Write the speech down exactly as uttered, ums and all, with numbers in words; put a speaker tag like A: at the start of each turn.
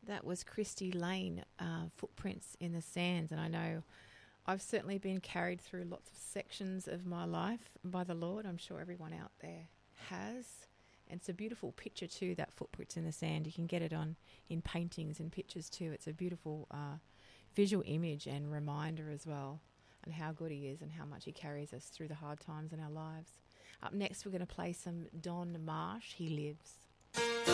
A: That was Christy Lane, uh, Footprints in the Sands. And I know I've certainly been carried through lots of sections of my life by the Lord. I'm sure everyone out there has. And it's a beautiful picture too, that Footprints in the Sand. You can get it on in paintings and pictures too. It's a beautiful uh, visual image and reminder as well, and how good he is and how much he carries us through the hard times in our lives. Up next, we're going to play some Don Marsh, He Lives.